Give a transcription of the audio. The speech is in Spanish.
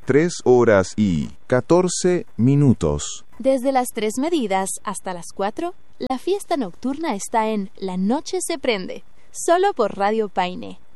3 horas y 14 minutos. Desde las 3 medidas hasta las 4, la fiesta nocturna está en La Noche se Prende, solo por Radio Paine